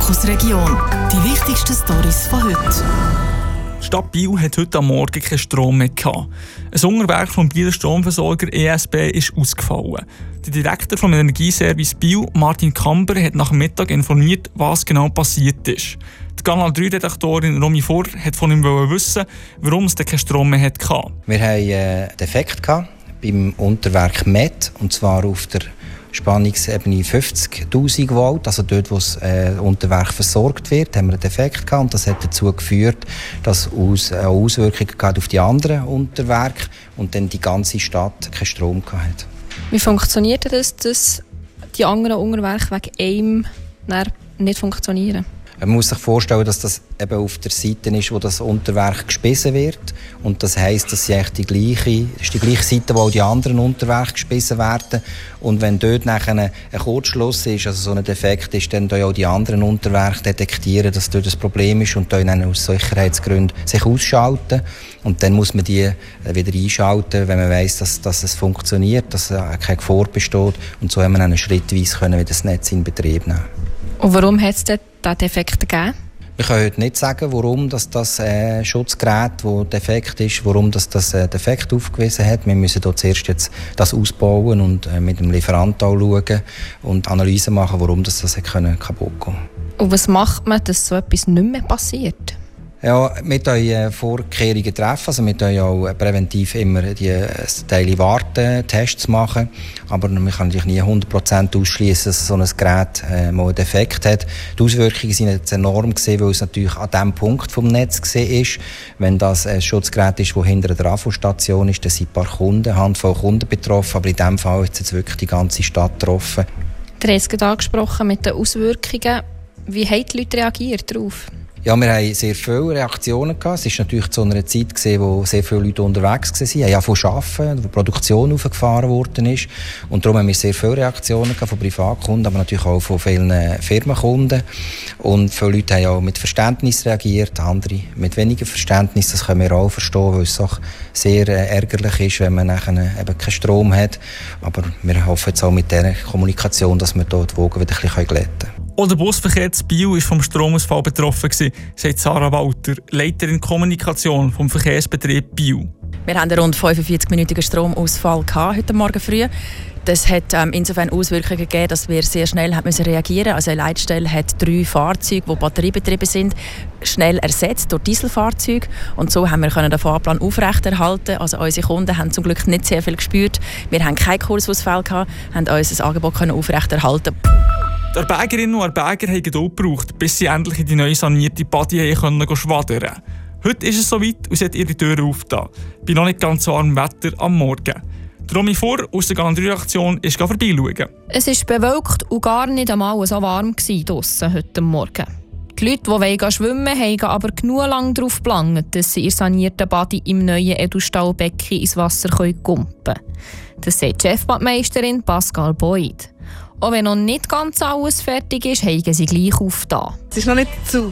Fokus Region. Die wichtigsten Storys von heute. Die Stadt Biel hat heute am Morgen keinen Strom mehr gehabt. Ein Unterwerk vom Bieler Stromversorger ESB ist ausgefallen. Der Direktor vom Energieservice Biel, Martin Kamber, hat nach dem Mittag informiert, was genau passiert ist. Die Kanal 3-Redaktorin Romy Vor hat von ihm wissen, warum es keinen Strom mehr hatte. Wir hatten einen Defekt beim Unterwerk MET, und zwar auf der Spannungsebene 50'000 Volt, also dort, wo das Unterwerk versorgt wird, haben wir einen Defekt gehabt, und das hat dazu geführt, dass es Auswirkungen auf die anderen Unterwerke und dann die ganze Stadt keinen Strom hatte. Wie funktioniert das, dass die anderen Unterwerke wegen einem nicht funktionieren? Man muss sich vorstellen, dass das eben auf der Seite ist, wo das Unterwerk gespissen wird. Und das heisst, dass sie die gleiche Seite, wo auch die anderen Unterwerke gespissen werden. Und wenn dort nachher ein Kurzschluss ist, also so ein Defekt ist, dann auch die anderen Unterwerke detektieren, dass dort ein Problem ist und dann aus Sicherheitsgründen sich ausschalten. Und dann muss man die wieder einschalten, wenn man weiss, dass es funktioniert, dass keine Gefahr besteht. Und so haben wir dann schrittweise wieder das Netz in Betrieb nehmen. Und warum hat es diesen Defekt gegeben? Wir können heute nicht sagen, warum das Schutzgerät, das defekt ist, warum das Defekt aufgewiesen hat. Wir müssen dort zuerst jetzt das ausbauen und mit dem Lieferanten schauen und Analysen machen, warum das kaputt gehen. Und was macht man, dass so etwas nicht mehr passiert? Ja, wir treffen Vorkehrungen. Also wir treffen auch präventiv immer die Teile warten, Tests machen. Aber man kann natürlich nie 100% ausschließen, dass so ein Gerät mal einen Defekt hat. Die Auswirkungen sind jetzt enorm gewesen, weil es natürlich an diesem Punkt vom Netz ist. Wenn das ein Schutzgerät ist, das hinter der Trafostation ist, dann sind ein paar Handvoll Kunden betroffen. Aber in diesem Fall ist jetzt wirklich die ganze Stadt betroffen. Du hast es gerade angesprochen mit den Auswirkungen. Wie haben die Leute reagiert darauf? Ja, wir hatten sehr viele Reaktionen gehabt. Es war natürlich zu einer Zeit, wo sehr viele Leute unterwegs waren. Ja, von Arbeiten, wo die Produktion aufgefahren worden ist. Und darum haben wir sehr viele Reaktionen gehabt von Privatkunden, aber natürlich auch von vielen Firmenkunden. Und viele Leute haben auch mit Verständnis reagiert, andere mit weniger Verständnis. Das können wir auch verstehen, weil es auch sehr ärgerlich ist, wenn man nachher eben keinen Strom hat. Aber wir hoffen jetzt auch mit dieser Kommunikation, dass wir dort die Wogen wieder ein bisschen glätten können. Auch der Busverkehr zu Biel war vom Stromausfall betroffen, sagt Sarah Walter, Leiterin Kommunikation vom Verkehrsbetrieb Biel. Wir hatten einen rund 45-minütigen Stromausfall heute Morgen früh. Das hat insofern Auswirkungen gegeben, dass wir sehr schnell reagieren mussten. Also eine Leitstelle hat 3 Fahrzeuge, die batteriebetrieben sind, schnell ersetzt durch Dieselfahrzeuge. Und so haben wir den Fahrplan aufrechterhalten. Also unsere Kunden haben zum Glück nicht sehr viel gespürt. Wir hatten keinen Kursausfall, haben unser Angebot aufrechterhalten. Die Arbeigerinnen und Arbeiter haben Geduld gebraucht, bis sie endlich in die neu sanierte Badi schwadern konnten. Heute ist es soweit und sie hat ihre Türen aufgetan. Bei noch nicht ganz so warmem Wetter am Morgen. Romy Vor aus der Kanal 3-Redaktion ist vorbeischauen. Es war bewölkt und gar nicht einmal so warm draussen heute Morgen. Die Leute, die schwimmen wollen, haben aber genug lang darauf gelangt, dass sie ihr sanierten Badi im neuen Edelstahlbecken ins Wasser kumpen können. Das sagt die Chefbadmeisterin Pascal Boyd. Auch wenn noch nicht ganz alles fertig ist, haben sie gleich aufgetan. Es ist noch nicht zu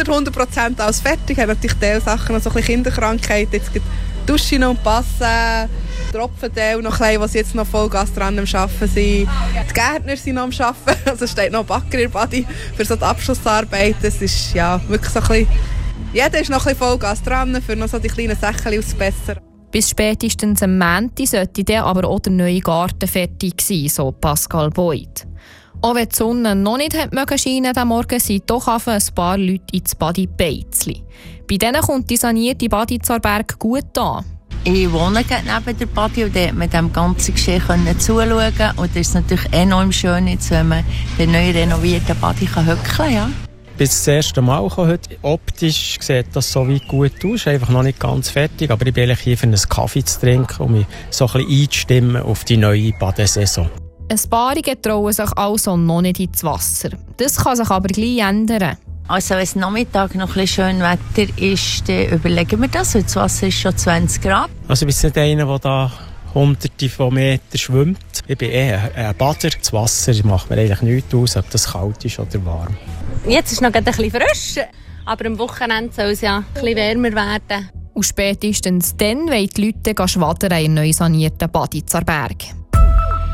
100% alles fertig. Wir haben natürlich Teilsachen, noch so ein bisschen Kinderkrankheiten. Jetzt gibt Duschen und Passen, Tropfenteil noch klein, was jetzt noch Vollgas dran am Arbeiten sind. Die Gärtner sind noch am Arbeiten. Also steht noch ein Bagger in der Badi für so die Abschlussarbeit. Es ist ja wirklich so ein bisschen, jeder ist noch ein bisschen Vollgas dran, für noch so die kleinen Sachen auszubessern. Bis spätestens am Montag sollte dann aber auch der neue Garten fertig sein, so Pascal Boyd. Auch wenn die Sonne noch nicht scheinen diesen Morgen, sind doch ein paar Leute ins Badi Beizli. Bei denen kommt die sanierte Badi Zarberg gut an. Ich wohne neben der Badi und dort mit dem ganzen Geschehen zuschauen. Und das ist natürlich enorm schön, jetzt, wenn man den neu renovierten Badi höckeln kann. Ja. Bis das erste Mal heute. Optisch sieht das so weit gut aus, einfach noch nicht ganz fertig. Aber ich bin hier für einen Kaffee zu trinken, um mich so ein bisschen einzustimmen auf die neue Badesaison. Ein paar trauen sich also noch nicht ins Wasser. Das kann sich aber gleich ändern. Also wenn es Nachmittag noch ein bisschen schön Wetter ist, dann überlegen wir das. Das Wasser ist schon 20 Grad. Also ich bin nicht einer, der da Hunderte von Metern schwimmt. Ich bin eher ein Bader. Das Wasser macht mir eigentlich nichts aus, ob das kalt ist oder warm. Jetzt ist es noch ein bisschen frisch, aber am Wochenende soll es ja ein bisschen wärmer werden. Und spätestens dann wollen die Leute schwadern in neu sanierten Badi Zarberg.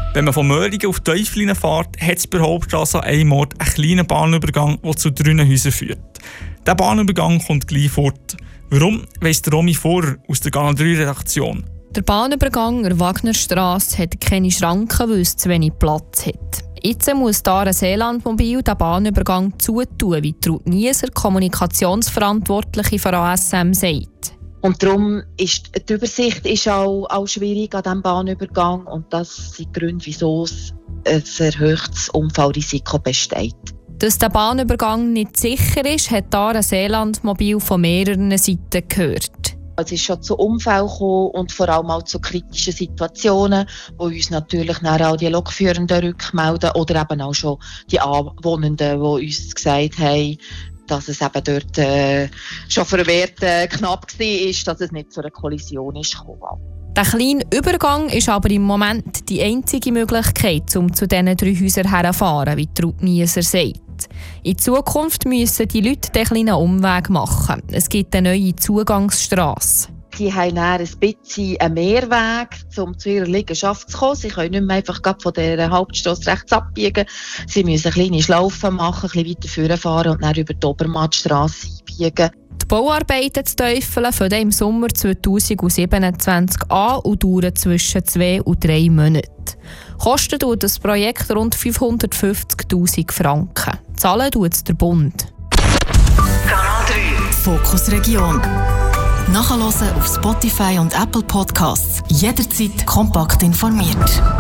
Wenn man von Möhringen auf Teufelinen fährt, hat es bei der Hauptstrasse an einem Ort einen kleinen Bahnübergang, der zu 3 Häusern führt. Dieser Bahnübergang kommt gleich fort. Warum, weiss Romy Vorer aus der Kanal 3 Redaktion. Der Bahnübergang der Wagnerstrasse hat keine Schranken, weil es zu wenig Platz hat. Jetzt muss Dara Seelandmobil den Bahnübergang zutun, wie Ruth Nieser, Kommunikationsverantwortliche von ASM, sagt. Und darum ist die Übersicht ist auch schwierig an diesem Bahnübergang. Und das sind die Gründe, wieso ein erhöhtes Unfallrisiko besteht. Dass der Bahnübergang nicht sicher ist, hat Dara Seelandmobil von mehreren Seiten gehört. Es ist schon zu Unfällen gekommen und vor allem auch zu kritischen Situationen, wo uns natürlich dann auch die Lokführenden rückmelden oder eben auch schon die Anwohnenden, die uns gesagt haben, dass es eben dort schon verwehrt knapp war, dass es nicht zu einer Kollision ist gekommen. Der kleine Übergang ist aber im Moment die einzige Möglichkeit, um zu diesen 3 Häusern herzufahren, wie Ruth Nieser sagt. In Zukunft müssen die Leute einen kleinen Umweg machen. Es gibt eine neue Zugangsstrasse. Sie haben dann ein bisschen einen Mehrweg, um zu ihrer Liegenschaft zu kommen. Sie können nicht mehr einfach von dieser Hauptstrasse rechts abbiegen. Sie müssen kleine Schlaufen machen, ein bisschen weiter vorfahren und dann über die Obermattstrasse einbiegen. Die Bauarbeiten zu Teufeln fangen im Sommer 2027 an und dauern zwischen 2 und 3 Monaten. Kostet das Projekt rund 550'000 Franken. Zahlen tut der Bund. Kanal 3 Fokus Region. Nachhören auf Spotify und Apple Podcasts. Jederzeit kompakt informiert.